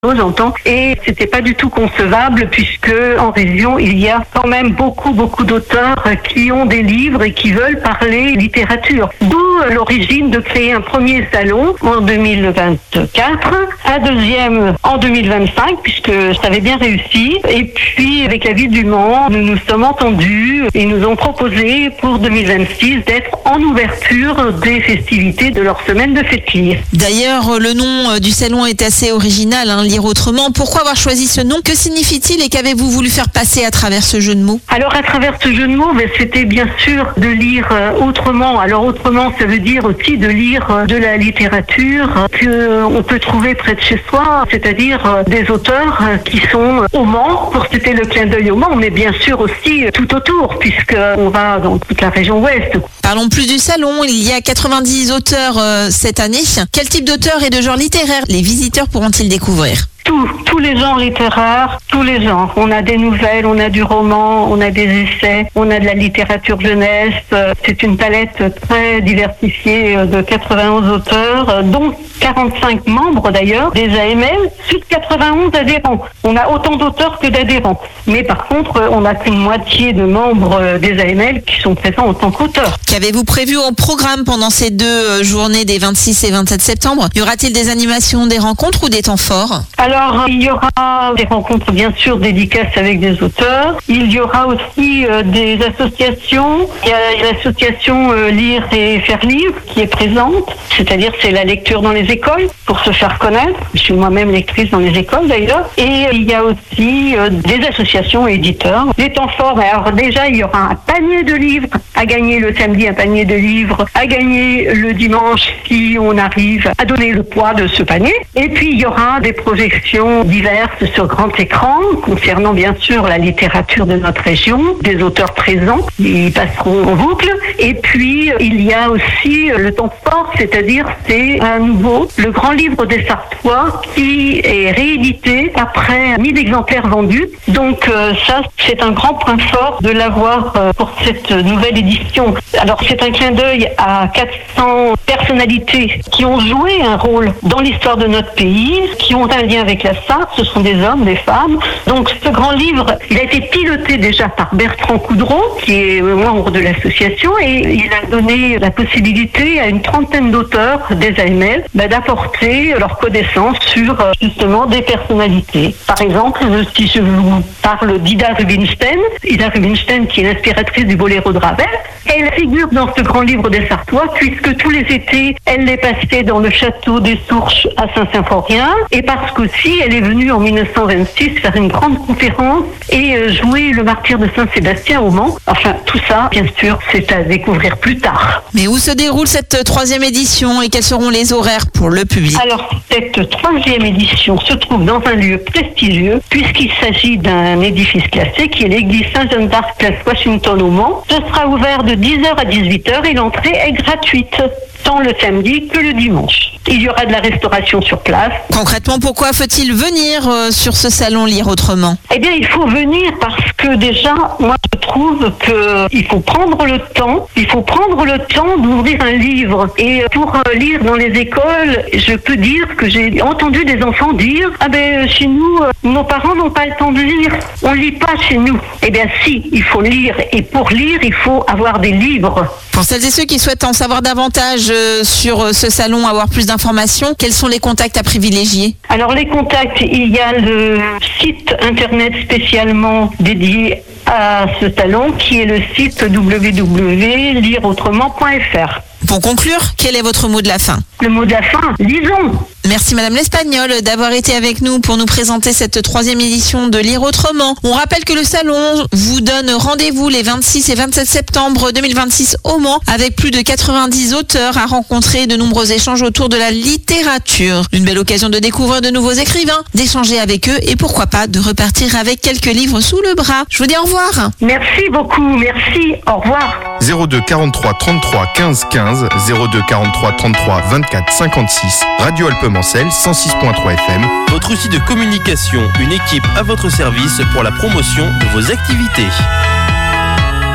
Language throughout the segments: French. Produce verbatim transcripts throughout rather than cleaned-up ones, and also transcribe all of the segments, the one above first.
j'entends, et c'était pas du tout concevable puisque en région il y a quand même beaucoup beaucoup d'auteurs qui ont des livres et qui veulent parler littérature. D'où l'origine de créer un premier salon en deux mille vingt-quatre, un deuxième en deux mille vingt-cinq puisque ça avait bien réussi, et puis avec la ville du Mans, nous nous sommes entendus et nous ont proposé pour deux mille vingt-six d'être en ouverture des festivités de leur semaine de fête lire. D'ailleurs, le nom du salon est assez original, hein, Lire autrement. Pourquoi avoir choisi ce nom? Que signifie-t-il et qu'avez-vous voulu faire passer à travers ce jeu de mots? Alors à travers ce jeu de mots, ben, c'était bien sûr de lire euh, autrement. Alors autrement, ça veut dire aussi de lire euh, de la littérature euh, qu'on peut trouver près de chez soi, c'est-à-dire euh, des auteurs euh, qui sont au Mans, pour c'était le clin d'œil au Mans, mais bien sûr aussi euh, tout autour, puisqu'on va dans toute la région ouest. Parlons plus du salon. Il y a quatre-vingt-dix auteurs euh, cette année. Quel type d'auteurs et de genre littéraire les visiteurs pourront-ils découvrir? Tous, tous les genres littéraires, tous les genres. On a des nouvelles, on a du roman, on a des essais, on a de la littérature jeunesse. C'est une palette très diversifiée de quatre-vingt-onze auteurs, dont quarante-cinq membres d'ailleurs, des A M L, plus de quatre-vingt-onze adhérents. On a autant d'auteurs que d'adhérents. Mais par contre, on n'a qu'une moitié de membres des A M L qui sont présents en tant qu'auteurs. Qu'avez-vous prévu au programme pendant ces deux journées des vingt-six et vingt-sept septembre? Y aura-t-il des animations, des rencontres ou des temps forts? Alors, il y aura des rencontres, bien sûr, dédicaces avec des auteurs. Il y aura aussi euh, des associations. Il y a l'association euh, Lire et Faire Lire qui est présente. C'est-à-dire, c'est la lecture dans les écoles pour se faire connaître. Je suis moi-même lectrice dans les écoles, d'ailleurs. Et il y a aussi euh, des associations et éditeurs. Les temps forts, alors déjà, il y aura un panier de livres à gagner le samedi, un panier de livres à gagner le dimanche si on arrive à donner le poids de ce panier. Et puis, il y aura des projections diverses sur grand écran concernant bien sûr la littérature de notre région, des auteurs présents, ils passeront en boucle. Et puis il y a aussi le temps fort, c'est-à-dire c'est à nouveau le grand livre des Sartois qui est réédité après mille exemplaires vendus. Donc euh, ça c'est un grand point fort de l'avoir euh, pour cette nouvelle édition. Alors c'est un clin d'œil à quatre cents personnalités qui ont joué un rôle dans l'histoire de notre pays, qui ont un lien avec la Sarthe. Ce sont des hommes, des femmes. Donc ce grand livre, il a été piloté déjà par Bertrand Coudreau, qui est membre de l'association, et il a donné la possibilité à une trentaine d'auteurs des A M L bah, d'apporter leurs connaissances sur justement des personnalités. Par exemple, si je vous parle d'Ida Rubinstein, Ida Rubinstein qui est l'inspiratrice du Boléro de Ravel, elle figure dans ce grand livre des Sartois puisque tous les étés, elle les passait dans le château des Sourches à Saint-Symphorien, et parce qu'aussi elle est venue en mille neuf cent vingt-six faire une grande conférence et euh, jouer le martyre de Saint-Sébastien au Mans. Enfin, tout ça, bien sûr, c'est à découvrir plus tard. Mais où se déroule cette troisième édition et quels seront les horaires pour le public? Alors, cette troisième édition se trouve dans un lieu prestigieux puisqu'il s'agit d'un édifice classé qui est l'église Saint-Jean d'Arc, place Washington au Mans. Ce sera ouvert de dix heures à dix-huit heures et l'entrée est gratuite, tant le samedi que le dimanche. Il y aura de la restauration sur place. Concrètement, pourquoi faut-il venir euh, sur ce salon Lire autrement? Eh bien, il faut venir parce que déjà, moi, je trouve qu'il faut prendre le temps. Il faut prendre le temps d'ouvrir un livre. Et pour euh, lire dans les écoles, je peux dire que j'ai entendu des enfants dire « Ah ben, chez nous, euh, nos parents n'ont pas le temps de lire. On lit pas chez nous. » Eh bien, si, il faut lire. Et pour lire, il faut avoir des livres. Pour celles et ceux qui souhaitent en savoir davantage euh, sur euh, ce salon, avoir plus d'informations, quels sont les contacts à privilégier? Alors les contacts, il y a le site internet spécialement dédié à ce salon qui est le site w w w point lire autrement point f r. Pour conclure, quel est votre mot de la fin? Le mot de la fin, lisons. Merci Madame l'Espagnole d'avoir été avec nous pour nous présenter cette troisième édition de Lire autrement. On rappelle que le salon vous donne rendez-vous les vingt-six et vingt-sept septembre deux mille vingt-six au Mans avec plus de quatre-vingt-dix auteurs à rencontrer, de nombreux échanges autour de la littérature. Une belle occasion de découvrir de nouveaux écrivains, d'échanger avec eux et pourquoi pas de repartir avec quelques livres sous le bras. Je vous dis au revoir. Merci beaucoup, merci, au revoir. zéro deux quarante-trois trente-trois quinze quinze, zéro deux quarante-trois trente-trois vingt-quatre cinquante-six, Radio Alpemancel cent six point trois F M. Votre outil de communication, une équipe à votre service pour la promotion de vos activités.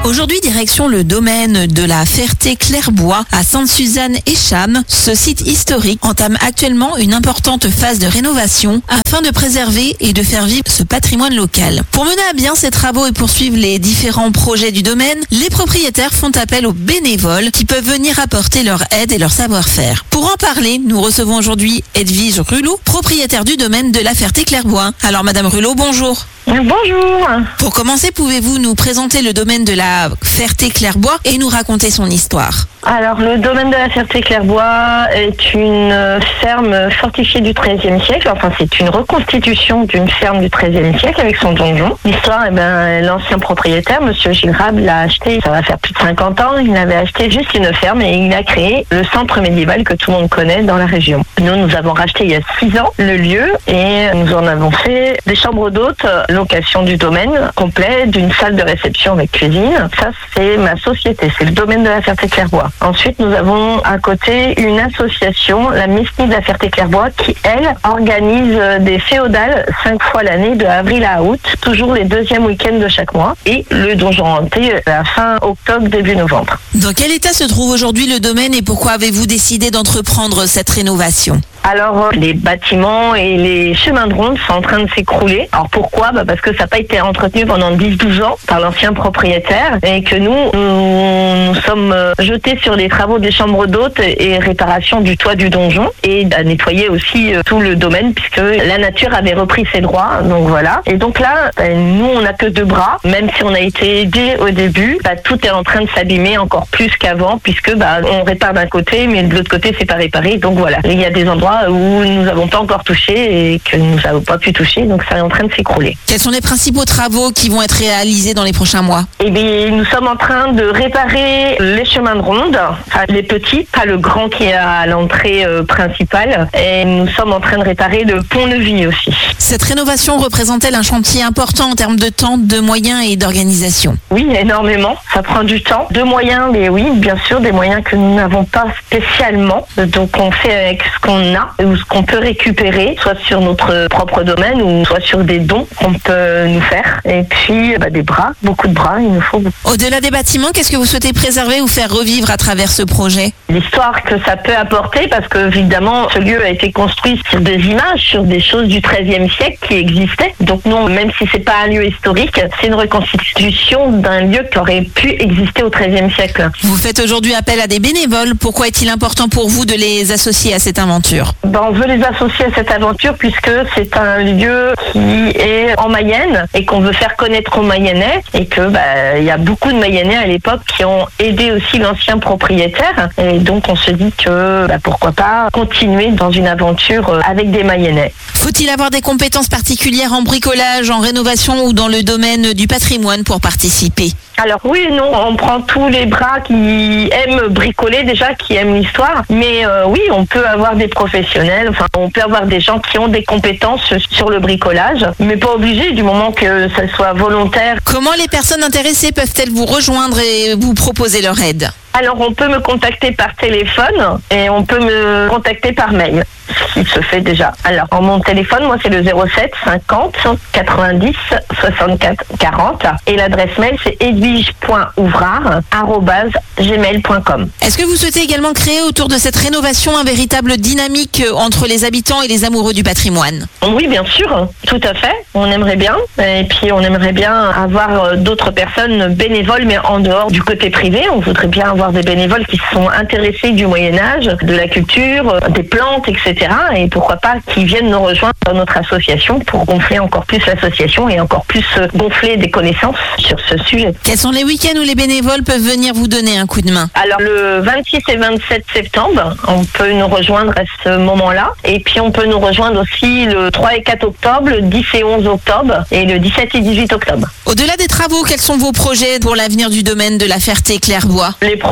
Aujourd'hui, direction le domaine de la Ferté-Clairbois à Sainte-Suzanne-et-Cham. Ce site historique entame actuellement une importante phase de rénovation afin de préserver et de faire vivre ce patrimoine local. Pour mener à bien ces travaux et poursuivre les différents projets du domaine, les propriétaires font appel aux bénévoles qui peuvent venir apporter leur aide et leur savoir-faire. Pour en parler, nous recevons aujourd'hui Edwige Rulot, propriétaire du domaine de la Ferté-Clairbois. Alors Madame Rulot, bonjour. Bonjour. Pour commencer, pouvez-vous nous présenter le domaine de la Ferté-Clairbois et nous raconter son histoire? Alors, le domaine de la Ferté-Clairbois est une ferme fortifiée du treizième siècle. Enfin, c'est une reconstitution d'une ferme du treizième siècle avec son donjon. L'histoire, eh ben, l'ancien propriétaire, Monsieur Gilles Rab, l'a acheté, ça va faire plus de cinquante ans. Il avait acheté juste une ferme et il a créé le centre médiéval que tout le monde connaît dans la région. Nous, nous avons racheté il y a six ans le lieu et nous en avons fait des chambres d'hôtes, location du domaine complet, d'une salle de réception avec cuisine. Ça, c'est ma société, c'est le domaine de la Ferté-Clairbois. Ensuite, nous avons à côté une association, la Mesnie de la Ferté-Clairbois, qui, elle, organise des féodales cinq fois l'année, de avril à août, toujours les deuxièmes week-ends de chaque mois, et le donjon hanté à fin octobre, début novembre. Dans quel état se trouve aujourd'hui le domaine et pourquoi avez-vous décidé d'entreprendre cette rénovation? Alors, les bâtiments et les chemins de ronde sont en train de s'écrouler. Alors pourquoi? Bah parce que ça n'a pas été entretenu pendant dix douze ans par l'ancien propriétaire et que nous, nous, nous sommes jetés sur les travaux des chambres d'hôtes et réparation du toit du donjon et à nettoyer aussi tout le domaine puisque la nature avait repris ses droits. Donc voilà. Et donc là, bah, nous, on n'a que deux bras. Même si on a été aidés au début, bah, tout est en train de s'abîmer encore plus qu'avant puisque bah, on répare d'un côté, mais de l'autre côté, c'est pas réparé. Donc voilà. Il y a des endroits où nous n'avons pas encore touché et que nous n'avons pas pu toucher, donc ça est en train de s'écrouler. Quels sont les principaux travaux qui vont être réalisés dans les prochains mois? Eh bien, nous sommes en train de réparer les chemins de ronde, enfin, les petits, pas le grand qui est à l'entrée euh, principale, et nous sommes en train de réparer le pont-levis aussi. Cette rénovation représente-t-elle un chantier important en termes de temps, de moyens et d'organisation? Oui, énormément. Ça prend du temps. De moyens, mais oui, bien sûr, des moyens que nous n'avons pas spécialement. Donc on fait avec ce qu'on a ou ce qu'on peut récupérer, soit sur notre propre domaine ou soit sur des dons qu'on peut nous faire. Et puis bah, des bras, beaucoup de bras, il nous faut beaucoup. Au-delà des bâtiments, qu'est-ce que vous souhaitez préserver ou faire revivre à travers ce projet? L'histoire que ça peut apporter, parce que évidemment ce lieu a été construit sur des images, sur des choses du treizième siècle qui existaient. Donc non, même si c'est pas un lieu historique, c'est une reconstitution d'un lieu qui aurait pu exister au treizième siècle. Vous faites aujourd'hui appel à des bénévoles. Pourquoi est-il important pour vous de les associer à cette aventure? Ben, on veut les associer à cette aventure puisque c'est un lieu qui est en Mayenne et qu'on veut faire connaître aux Mayennais et que bah, y a beaucoup de Mayennais à l'époque qui ont aidé aussi l'ancien propriétaire et donc on se dit que bah, pourquoi pas continuer dans une aventure avec des Mayennais. Faut-il avoir des compétences particulières en bricolage, en rénovation ou dans le domaine du patrimoine pour participer? Alors oui et non, on prend tous les bras qui aiment bricoler déjà, qui aiment l'histoire, mais euh, oui, on peut avoir des professionnels, enfin on peut avoir des gens qui ont des compétences sur le bricolage, mais pas obligé du moment que ça soit volontaire. Comment les personnes intéressées peuvent-elles vous rejoindre et vous proposer leur aide? Alors on peut me contacter par téléphone et on peut me contacter par mail, ce qui se fait déjà. Alors mon téléphone, moi c'est le zéro sept cinquante quatre-vingt-dix soixante-quatre quarante et l'adresse mail c'est edwige point ouvrard arobase gmail point com. Est-ce que vous souhaitez également créer autour de cette rénovation un véritable dynamique entre les habitants et les amoureux du patrimoine? Oui, bien sûr, tout à fait. On aimerait bien et puis on aimerait bien avoir d'autres personnes bénévoles mais en dehors du côté privé. On voudrait bien avoir des bénévoles qui sont intéressés du Moyen-Âge, de la culture, des plantes, et cetera. Et pourquoi pas qui viennent nous rejoindre dans notre association pour gonfler encore plus l'association et encore plus gonfler des connaissances sur ce sujet. Quels sont les week-ends où les bénévoles peuvent venir vous donner un coup de main? Alors le vingt-six et vingt-sept septembre, on peut nous rejoindre à ce moment-là. Et puis on peut nous rejoindre aussi le trois et quatre octobre, le dix et onze octobre et le dix-sept et dix-huit octobre. Au-delà des travaux, quels sont vos projets pour l'avenir du domaine de la Ferté-Clairbois? Les projets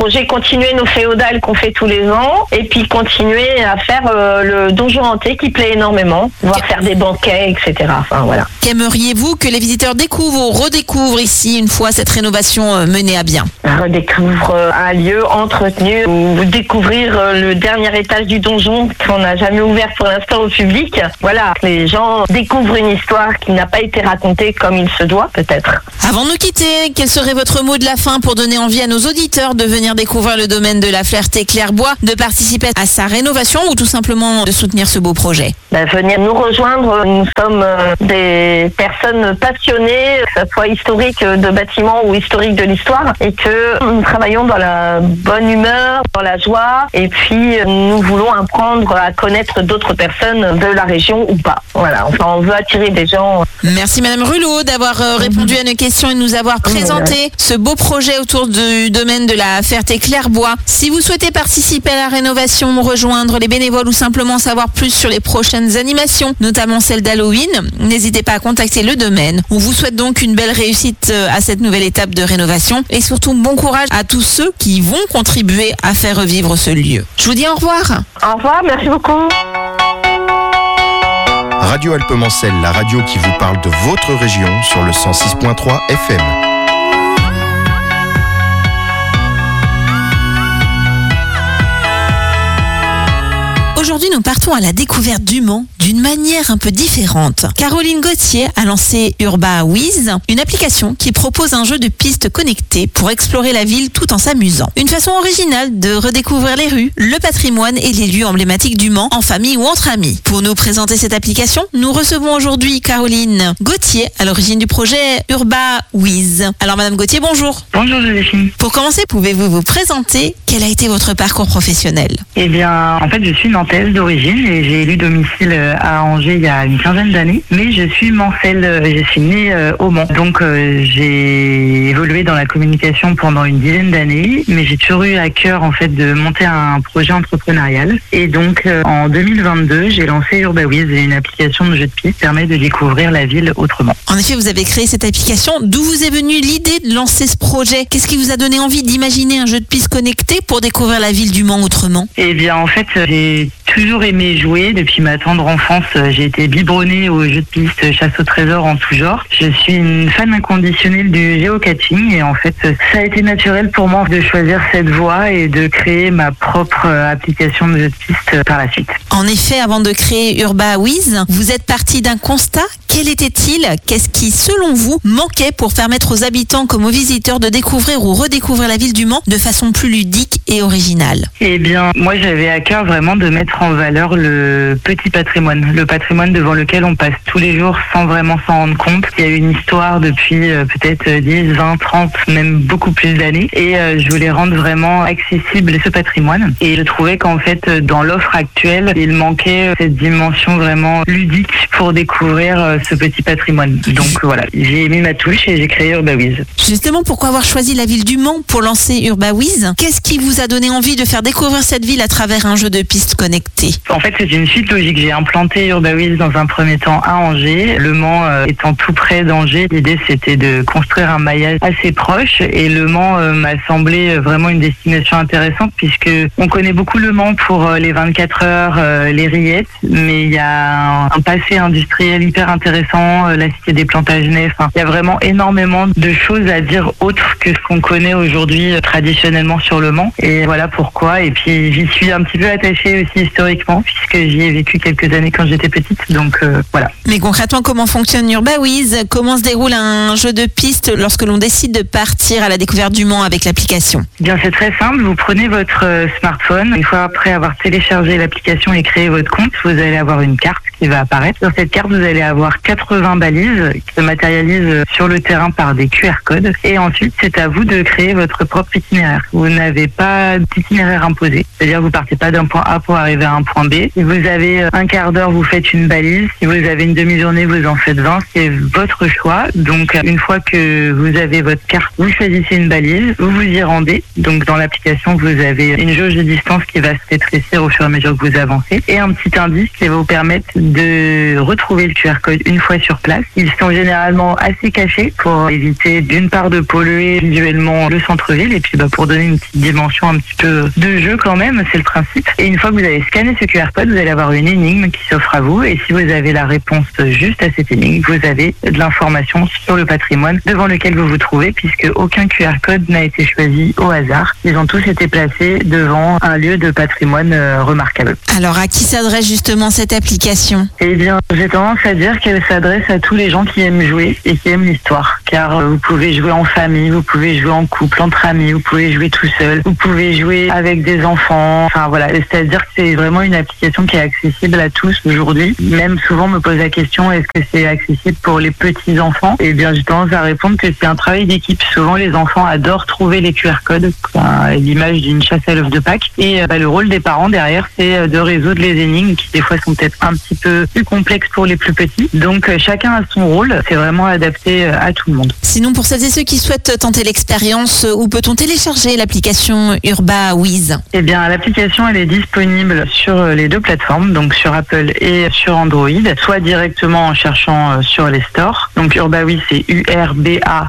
projet continuer nos féodales qu'on fait tous les ans et puis continuer à faire euh, le donjon hanté qui plaît énormément, voire faire des banquets, et cetera. Enfin voilà. Qu'aimeriez-vous que les visiteurs découvrent ou redécouvrent ici une fois cette rénovation euh, menée à bien? Redécouvre euh, un lieu entretenu ou découvrir euh, le dernier étage du donjon qu'on n'a jamais ouvert pour l'instant au public. Voilà, les gens découvrent une histoire qui n'a pas été racontée comme il se doit peut-être. Avant de nous quitter, quel serait votre mot de la fin pour donner envie à nos auditeurs de venir découvrir le domaine de la Ferté-Clairbois, de participer à sa rénovation ou tout simplement de soutenir ce beau projet? Ben, venir nous rejoindre, nous sommes euh, des personnes passionnées, que ce soit historique de bâtiments ou historique de l'histoire, et que nous travaillons dans la bonne humeur, dans la joie, et puis nous voulons apprendre à connaître d'autres personnes de la région ou pas. Voilà, enfin on veut attirer des gens. Merci Madame Rulot d'avoir euh, répondu à nos questions et de nous avoir présenté ce beau projet autour du domaine de la Ferté-Clairbois. Si vous souhaitez participer à la rénovation, rejoindre les bénévoles ou simplement savoir plus sur les prochaines animations, notamment celle d'Halloween, n'hésitez pas à contacter le domaine. On vous souhaite donc une belle réussite à cette nouvelle étape de rénovation et surtout bon courage à tous ceux qui vont contribuer à faire revivre ce lieu. Je vous dis au revoir. Au revoir, merci beaucoup. Radio Alpemancel, la radio qui vous parle de votre région sur le cent six point trois F M. Aujourd'hui, nous partons à la découverte du Mans d'une manière un peu différente. Caroline Gauthier a lancé UrbaWiz, une application qui propose un jeu de pistes connectées pour explorer la ville tout en s'amusant. Une façon originale de redécouvrir les rues, le patrimoine et les lieux emblématiques du Mans en famille ou entre amis. Pour nous présenter cette application, nous recevons aujourd'hui Caroline Gauthier, à l'origine du projet UrbaWiz. Alors Madame Gauthier, bonjour. Bonjour Joséphine. Pour commencer, pouvez-vous vous présenter? Quel a été votre parcours professionnel? Eh bien, en fait, je suis nantaise d'origine et j'ai élu domicile à Angers il y a une quinzaine d'années, mais je suis mancelle, je suis née au Mans. Donc euh, j'ai évolué dans la communication pendant une dizaine d'années, mais j'ai toujours eu à cœur en fait de monter un projet entrepreneurial. Et donc euh, en deux mille vingt-deux, j'ai lancé UrbaWiz, une application de jeu de piste qui permet de découvrir la ville autrement. En effet, vous avez créé cette application. D'où vous est venue l'idée de lancer ce projet? Qu'est-ce qui vous a donné envie d'imaginer un jeu de piste connecté pour découvrir la ville du Mans autrement? Eh bien en fait, j'ai toujours aimé jouer. Depuis ma tendre enfance, j'ai été biberonnée aux jeux de piste, chasse au trésor en tout genre. Je suis une fan inconditionnelle du géocaching et en fait, ça a été naturel pour moi de choisir cette voie et de créer ma propre application de jeu de piste par la suite. En effet, avant de créer UrbaWiz, vous êtes parti d'un constat. Quel était-il? Qu'est-ce qui, selon vous, manquait pour permettre aux habitants comme aux visiteurs de découvrir ou redécouvrir la ville du Mans de façon plus ludique et originale? Eh bien, moi j'avais à cœur vraiment de mettre en valeur le petit patrimoine, le patrimoine devant lequel on passe tous les jours sans vraiment s'en rendre compte. Il y a une histoire depuis euh, peut-être dix, vingt, trente, même beaucoup plus d'années et euh, je voulais rendre vraiment accessible ce patrimoine. Et je trouvais qu'en fait, dans l'offre actuelle, il manquait cette dimension vraiment ludique pour découvrir euh, ce petit patrimoine. Donc voilà, j'ai mis ma touche et j'ai créé UrbaWiz. Justement, pourquoi avoir choisi la ville du Mans pour lancer UrbaWiz? Qu'est-ce qui vous a donné envie de faire découvrir cette ville à travers un jeu de pistes connecté? En fait, c'est une suite logique. J'ai implanté UrbaWiz dans un premier temps à Angers. Le Mans euh, étant tout près d'Angers, l'idée c'était de construire un maillage assez proche et le Mans euh, m'a semblé vraiment une destination intéressante puisque on connaît beaucoup le Mans pour euh, les vingt-quatre heures, euh, les rillettes, mais il y a un, un passé industriel hyper intéressant, euh, la cité des Plantagenets. Enfin, il y a vraiment énormément de choses à dire autres que ce qu'on connaît aujourd'hui euh, traditionnellement sur le Mans. Et voilà pourquoi. Et puis j'y suis un petit peu attachée aussi historiquement puisque j'y ai vécu quelques années quand j'étais petite. Donc euh, voilà. Mais concrètement, comment fonctionne UrbaWiz? Comment se déroule un jeu de piste lorsque l'on décide de partir à la découverte du Mans avec l'application? Bien, c'est très simple. Vous prenez votre euh, smartphone. Une fois après avoir téléchargé l'application et créé votre compte, vous allez avoir une carte qui va apparaître. Sur cette carte, vous allez avoir quatre-vingts balises qui se matérialisent sur le terrain par des Q R codes. Et ensuite, c'est à vous de créer votre propre itinéraire. Vous n'avez pas d'itinéraire imposé. C'est-à-dire, vous partez pas d'un point A pour arriver à un point B. Si vous avez un quart d'heure, vous faites une balise. Si vous avez une demi-journée, vous en faites vingt. C'est votre choix. Donc, une fois que vous avez votre carte, vous choisissez une balise, vous vous y rendez. Donc, dans l'application, vous avez une jauge de distance qui va se rétrécir au fur et à mesure que vous avancez et un petit indice qui va vous permettre de retrouver le Q R code une une fois sur place. Ils sont généralement assez cachés pour éviter d'une part de polluer visuellement le centre-ville et puis bah, pour donner une petite dimension un petit peu de jeu quand même, c'est le principe. Et une fois que vous avez scanné ce Q R code, vous allez avoir une énigme qui s'offre à vous et si vous avez la réponse juste à cette énigme, vous avez de l'information sur le patrimoine devant lequel vous vous trouvez puisque aucun Q R code n'a été choisi au hasard. Ils ont tous été placés devant un lieu de patrimoine euh, remarquable. Alors à qui s'adresse justement cette application ? Eh bien, j'ai tendance à dire qu'elle s'adresse à tous les gens qui aiment jouer et qui aiment l'histoire. Car euh, vous pouvez jouer en famille, vous pouvez jouer en couple, entre amis, vous pouvez jouer tout seul, vous pouvez jouer avec des enfants. Enfin voilà, c'est-à-dire que c'est vraiment une application qui est accessible à tous aujourd'hui. Même souvent on me pose la question, est-ce que c'est accessible pour les petits enfants ? Eh bien, j'ai tendance à répondre que c'est un travail d'équipe. Souvent les enfants adorent trouver les Q R codes, enfin, l'image d'une chasse à l'œuf de Pâques. Et bah, le rôle des parents derrière, c'est de résoudre les énigmes qui des fois sont peut-être un petit peu plus complexes pour les plus petits. Donc euh, chacun a son rôle, c'est vraiment adapté euh, à tout le monde. Sinon, pour celles et ceux qui souhaitent tenter l'expérience, où peut-on télécharger l'application UrbaWiz ? Eh bien, l'application, elle est disponible sur les deux plateformes, donc sur Apple et sur Android, soit directement en cherchant euh, sur les stores. Donc UrbaWiz, c'est U R B A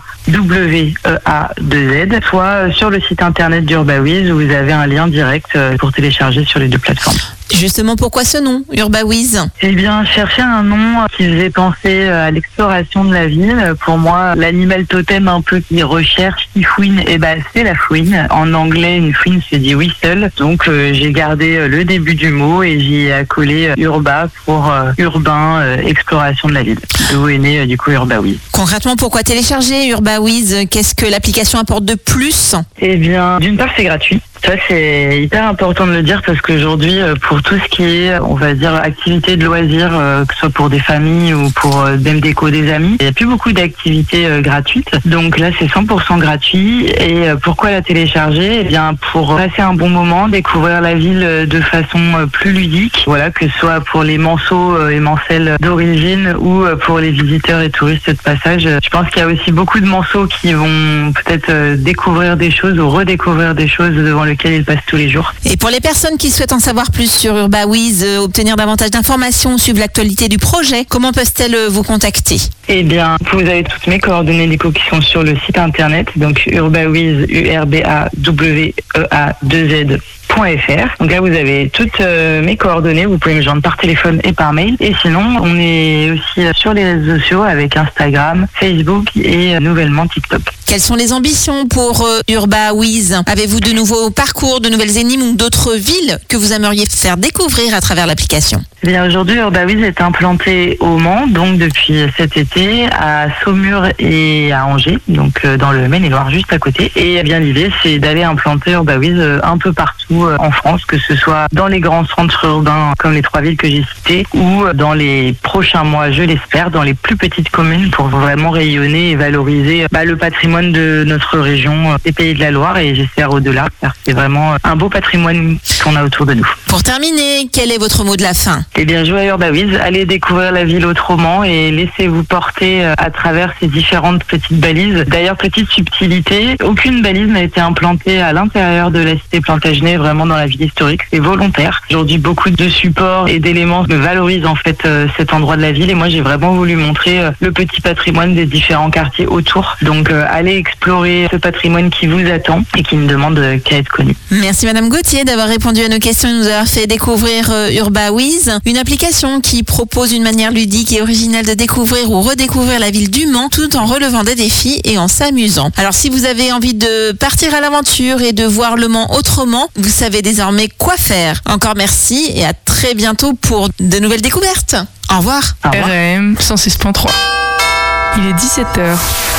W E A deux Z, soit sur le site internet d'UrbaWiz où vous avez un lien direct euh, pour télécharger sur les deux plateformes. Justement, pourquoi ce nom, UrbaWiz ? Eh bien, chercher un nom qui faisait penser à l'exploration de la ville. Pour moi, l'animal totem un peu qui recherche, qui fouine, eh ben, c'est la fouine. En anglais, une fouine, c'est dit whistle. Donc, euh, j'ai gardé le début du mot et j'y ai accolé euh, urba pour euh, urbain, euh, exploration de la ville. D'où est né, euh, du coup, UrbaWiz. Concrètement, pourquoi télécharger UrbaWiz ? Qu'est-ce que l'application apporte de plus ? Eh bien, d'une part, c'est gratuit. Ça, c'est hyper important de le dire parce qu'aujourd'hui, pour tout ce qui est, on va dire, activité de loisirs, que ce soit pour des familles ou pour même déco des amis, il n'y a plus beaucoup d'activités gratuites. Donc là, c'est cent pour cent gratuit. Et pourquoi la télécharger ? Eh bien, pour passer un bon moment, découvrir la ville de façon plus ludique. Voilà, que ce soit pour les manceaux et mancelles d'origine ou pour les visiteurs et touristes de passage. Je pense qu'il y a aussi beaucoup de manceaux qui vont peut-être découvrir des choses ou redécouvrir des choses devant le lequel ils passent tous les jours. Et pour les personnes qui souhaitent en savoir plus sur UrbaWiz, euh, obtenir davantage d'informations, suivre l'actualité du projet, comment peuvent-elles vous contacter ? Eh bien, vous avez toutes mes coordonnées du coup qui sont sur le site internet, donc UrbaWiz, U R B A W E A deux Z. .fr. Donc là, vous avez toutes euh, mes coordonnées. Vous pouvez me joindre par téléphone et par mail. Et sinon, on est aussi sur les réseaux sociaux avec Instagram, Facebook et euh, nouvellement TikTok. Quelles sont les ambitions pour euh, UrbaWiz ? Avez-vous de nouveaux parcours, de nouvelles énigmes ou d'autres villes que vous aimeriez faire découvrir à travers l'application ? Eh bien, aujourd'hui, UrbaWiz est implanté au Mans, donc depuis cet été, à Saumur et à Angers, donc euh, dans le Maine-et-Loire, juste à côté. Et bien, l'idée, c'est d'aller implanter UrbaWiz euh, un peu partout en France, que ce soit dans les grands centres urbains comme les trois villes que j'ai citées ou dans les prochains mois, je l'espère, dans les plus petites communes pour vraiment rayonner et valoriser bah, le patrimoine de notre région, des Pays de la Loire et j'espère au-delà, car c'est vraiment un beau patrimoine qu'on a autour de nous. Pour terminer, quel est votre mot de la fin ? Eh bien, jouez à UrbaWiz, allez découvrir la ville autrement et laissez-vous porter à travers ces différentes petites balises. D'ailleurs, petite subtilité, aucune balise n'a été implantée à l'intérieur de la cité Plantagenet, vraiment dans la ville historique, c'est volontaire. Aujourd'hui, beaucoup de supports et d'éléments me valorisent en fait euh, cet endroit de la ville et moi j'ai vraiment voulu montrer euh, le petit patrimoine des différents quartiers autour. Donc euh, allez explorer ce patrimoine qui vous attend et qui ne demande euh, qu'à être connu. Merci Madame Gauthier d'avoir répondu à nos questions et nous avoir fait découvrir euh, UrbaWiz, une application qui propose une manière ludique et originale de découvrir ou redécouvrir la ville du Mans tout en relevant des défis et en s'amusant. Alors si vous avez envie de partir à l'aventure et de voir le Mans autrement, vous savez désormais quoi faire. Encore merci et à très bientôt pour de nouvelles découvertes. Au revoir. Au revoir. R M cent six point trois. Il est dix-sept heures.